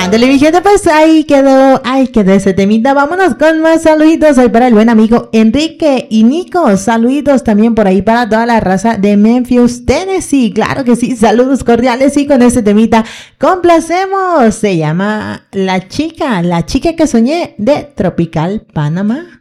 Ándale, mi gente, pues ahí quedó ese temita. Vámonos con más saluditos hoy para el buen amigo Enrique y Nico. Saluditos también por ahí para toda la raza de Memphis, Tennessee. Claro que sí, saludos cordiales y con este temita complacemos. Se llama La chica que soñé de Tropical Panamá.